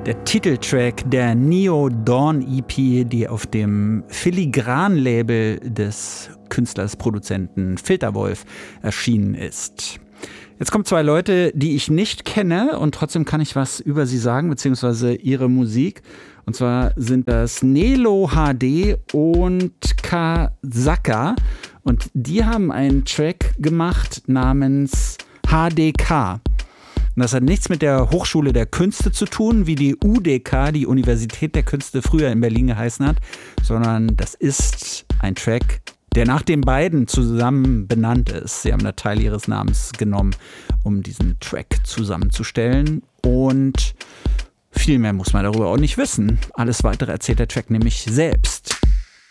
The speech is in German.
Der Titeltrack der Neo Dawn EP, die auf dem Filigran-Label des Künstlers, Produzenten Filterwolf erschienen ist. Jetzt kommen zwei Leute, die ich nicht kenne und trotzdem kann ich was über sie sagen, beziehungsweise ihre Musik. Und zwar sind das Nelo HD und Kasaka. Und die haben einen Track gemacht namens HDK. Und das hat nichts mit der Hochschule der Künste zu tun, wie die UDK, die Universität der Künste, früher in Berlin geheißen hat, sondern das ist ein Track, der nach den beiden zusammen benannt ist. Sie haben einen Teil ihres Namens genommen, um diesen Track zusammenzustellen. Und viel mehr muss man darüber auch nicht wissen. Alles Weitere erzählt der Track nämlich selbst.